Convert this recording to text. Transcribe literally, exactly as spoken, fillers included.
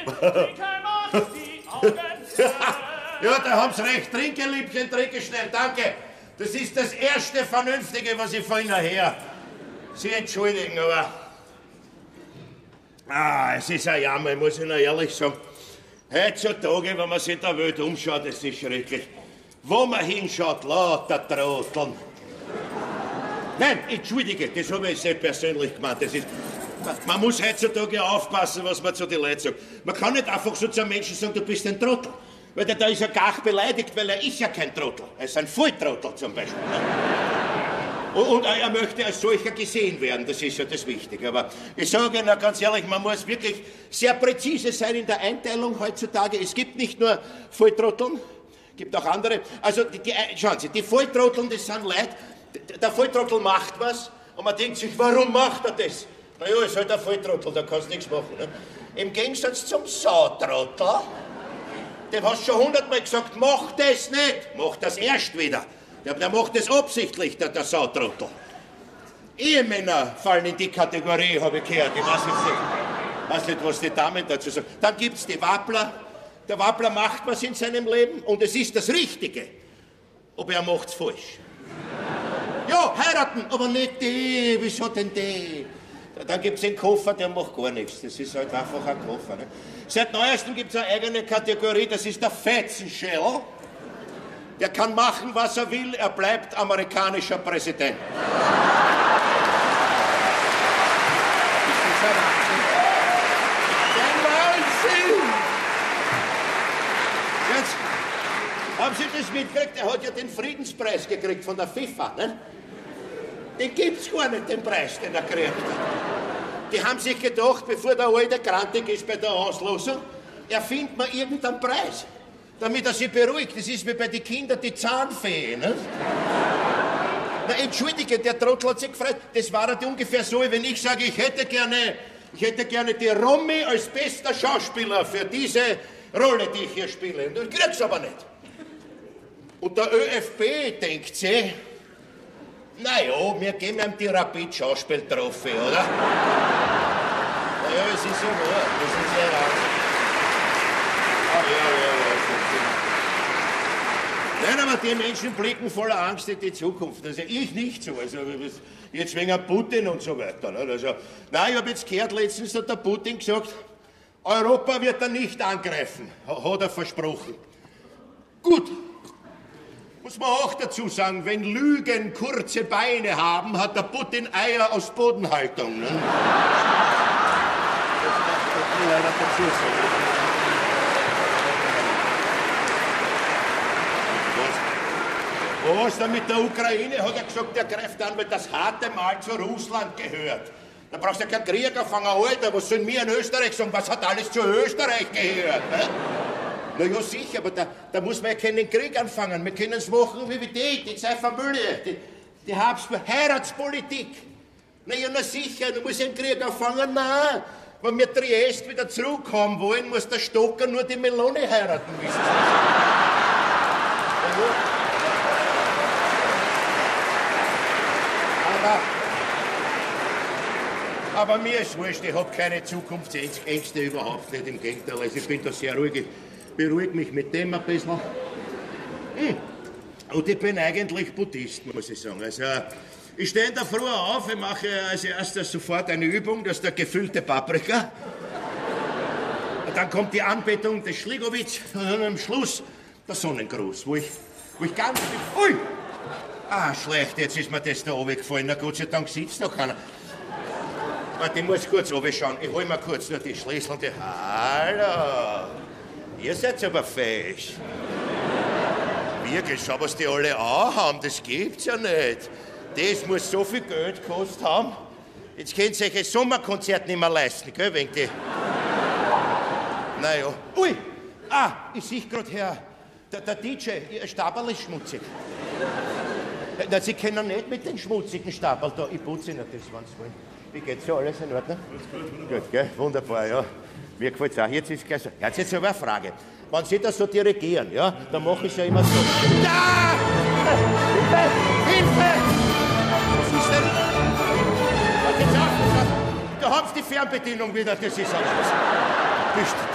Ja, da haben Sie recht. Trinke, Liebchen, trinke schnell. Danke. Das ist das erste Vernünftige, was ich von Ihnen her. Sie entschuldigen, aber... Ah, es ist ein Jammer, muss ich Ihnen ehrlich sagen. Heutzutage, wenn man sich in der Welt umschaut, das ist schrecklich. Wo man hinschaut, lauter Trotteln. Nein, entschuldige, das habe ich sehr persönlich gemeint. Das ist, man, man muss heutzutage aufpassen, was man zu den Leuten sagt. Man kann nicht einfach so zu einem Menschen sagen, du bist ein Trottel. Weil der, da ist er gar beleidigt, weil er ist ja kein Trottel. Er ist ein Volltrottel zum Beispiel. Und, und er möchte als solcher gesehen werden, das ist ja das Wichtige. Aber ich sage Ihnen ganz ehrlich, man muss wirklich sehr präzise sein in der Einteilung heutzutage. Es gibt nicht nur Volltrotteln, es gibt auch andere. Also, die, die, schauen Sie, die Volltrotteln, das sind Leute, der Volltrottel macht was und man denkt sich, warum macht er das? Na ja, ist halt ein Volltrottel, da kannst du nichts machen. Ne? Im Gegensatz zum Sautrottel, dem hast du schon hundertmal gesagt, mach das nicht, mach das erst wieder. Der, der macht das absichtlich, der, der Sautrottel. Ehemänner fallen in die Kategorie, habe ich gehört. Ich weiß jetzt nicht, weiß nicht, was die Damen dazu sagen. Dann gibt's die Wappler. Der Wappler macht was in seinem Leben und es ist das Richtige. Aber er macht's falsch. Ja, heiraten, aber nicht die. Wieso denn die? Dann gibt's den Koffer, der macht gar nichts. Das ist halt einfach ein Koffer. Ne? Seit neuestem gibt's eine eigene Kategorie, das ist der Fetzenschell. Der kann machen, was er will, er bleibt amerikanischer Präsident. Jetzt haben Sie das mitgekriegt? Er hat ja den Friedenspreis gekriegt von der FIFA. Ne? Den gibt's gar nicht, den Preis, den er kriegt. Die haben sich gedacht, bevor der Alte grantig ist bei der Auslosung, erfindet man irgendeinen Preis, damit er sich beruhigt. Das ist wie bei den Kindern die Zahnfee. Ne? Na, entschuldige, der Trottel hat sich gefreut. Das war halt ungefähr so, wenn ich sage, ich hätte gerne, ich hätte gerne die Romy als bester Schauspieler für diese Rolle, die ich hier spiele. Und ich krieg's aber nicht. Und der ÖFB denkt sich, naja, wir geben ihm die Rapid-Schauspiel-Trophy, oder? Naja, es ist ja wahr, das ist ja wahr. Ach ja, ja, ja. Nein, aber die Menschen blicken voller Angst in die Zukunft. Also ich nicht so. Also jetzt wegen Putin und so weiter. Also, nein, ich habe jetzt gehört, letztens hat der Putin gesagt, Europa wird er nicht angreifen, hat er versprochen. Gut. Muss man auch dazu sagen, wenn Lügen kurze Beine haben, hat der Putin Eier aus Bodenhaltung. Ne? Das muss man leider dazu sagen. Was? Was denn mit der Ukraine? Hat er gesagt, der greift an, weil das harte Mal zu Russland gehört. Da brauchst du ja keinen Krieg anfangen, Alter. Was sollen wir in Österreich sagen? Was hat alles zu Österreich gehört? Ne? Na ja, sicher, aber da, da muss man ja keinen Krieg anfangen. Wir können es machen wie die, die zwei Familie, die, die Habsburg, Heiratspolitik. Na ja, na sicher, du musst einen Krieg anfangen. Nein, wenn wir Triest wieder zurückhaben wollen, muss der Stocker nur die Melone heiraten, wissen Sie. Aber, aber mir ist wurscht, ich habe keine Zukunftsängste überhaupt nicht, im Gegenteil. Also ich bin da sehr ruhig. Beruhigt mich mit dem ein bisschen. Hm. Und ich bin eigentlich Buddhist, muss ich sagen. Also, ich stehe in der Früh auf, ich mache als erstes sofort eine Übung, das ist der gefüllte Paprika. Und dann kommt die Anbetung des Schligowitz und dann am Schluss der Sonnengruß, wo ich, wo ich ganz... Ui! Ah, schlecht, jetzt ist mir das da runtergefallen. Na Gott sei Dank sitzt noch keiner. Warte, ich muss kurz runterschauen. Ich hol mir kurz nur die Schlüssel und die... Hallo! Ihr seid aber fesch. Wirklich, schau, was die alle anhaben, das gibt's ja nicht. Das muss so viel Geld gekostet haben. Jetzt könnt ihr euch ein Sommerkonzert nicht mehr leisten, gell, wegen die... Naja. Ui! Ah, ich sehe gerade her, der, der D J, Ihr Stabal ist schmutzig. Na, Sie können nicht mit den schmutzigen Stabal da. Ich putze Ihnen das, wenn Sie wollen. Wie geht's so, alles in Ordnung? Gut, gell? Wunderbar, ja. Mir gefällt's auch. Jetzt ist gleich so. Jetzt ist aber eine Frage. Wenn Sie das so dirigieren, ja, dann mache ich es ja immer so. Ja! Hilfe! Hilfe! Was ist denn? Was ist das? Da haben Sie die Fernbedienung wieder. Das ist alles.